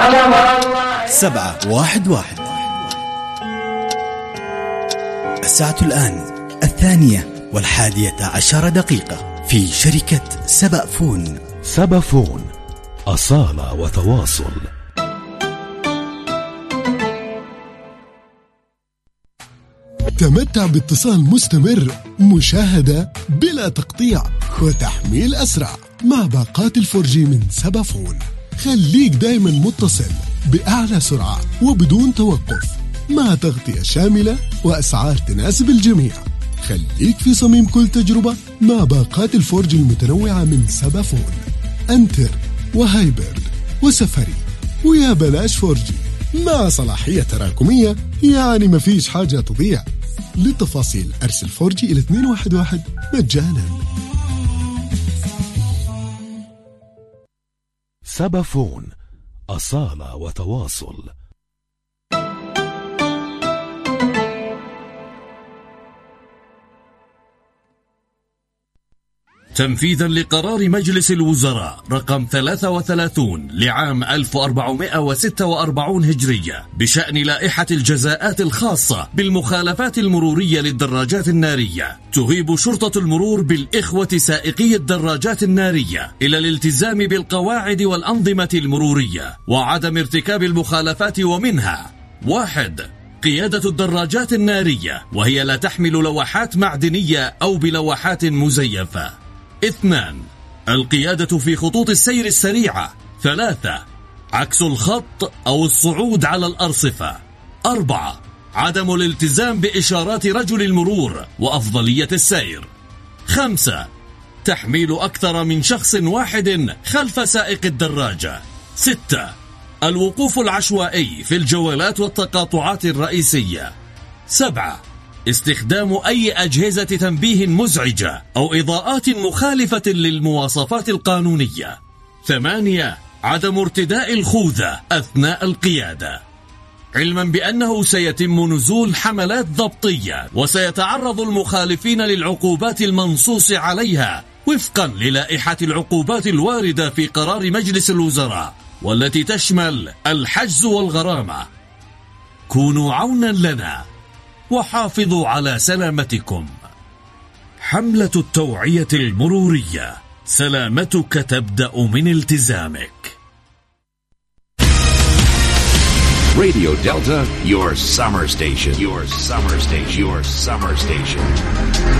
7-1-1. الساعة الآن 2:11 في شركة سبأ فون. سبأ فون، أصالة وتواصل. تمتع باتصال مستمر، مشاهدة بلا تقطيع، وتحميل أسرع مع باقات الفورجي من سبأ فون. خليك دايما متصل بأعلى سرعة وبدون توقف، مع تغطية شاملة وأسعار تناسب الجميع. خليك في صميم كل تجربة مع باقات الفورجي المتنوعة من سبأ فون. أنتر وهايبرد وسفري ويا بلاش فورجي مع صلاحية تراكمية، يعني مفيش حاجة تضيع. للتفاصيل أرسل فورجي إلى 211 مجانا. سبأ فون، أصالة وتواصل. تنفيذا لقرار مجلس الوزراء رقم 33 لعام 1446 هجرية بشأن لائحة الجزاءات الخاصة بالمخالفات المرورية للدراجات النارية، تهيب شرطة المرور بالإخوة سائقي الدراجات النارية إلى الالتزام بالقواعد والأنظمة المرورية وعدم ارتكاب المخالفات، ومنها: 1. قيادة الدراجات النارية وهي لا تحمل لوحات معدنية أو بلوحات مزيفة. 2. القيادة في خطوط السير السريعة. 3. عكس الخط أو الصعود على الأرصفة. 4. عدم الالتزام بإشارات رجل المرور وأفضلية السير. 5. تحميل أكثر من شخص واحد خلف سائق الدراجة. 6. الوقوف العشوائي في الجولات والتقاطعات الرئيسية. 7. استخدام أي أجهزة تنبيه مزعجة أو إضاءات مخالفة للمواصفات القانونية. 8. عدم ارتداء الخوذة أثناء القيادة، علما بأنه سيتم نزول حملات ضبطية وسيتعرض المخالفين للعقوبات المنصوص عليها وفقا للائحة العقوبات الواردة في قرار مجلس الوزراء، والتي تشمل الحجز والغرامة. كونوا عونا لنا وحافظوا على سلامتكم. حملة التوعية المرورية، سلامتك تبدأ من التزامك. Radio Delta, your summer station. Your summer station. Your summer station.